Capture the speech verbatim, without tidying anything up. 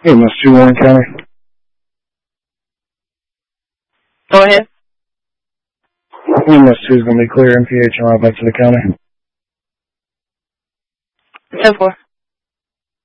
E M S two Warren County. Go ahead. E M S two is going to be clear. M P H and right back to the county. ten four.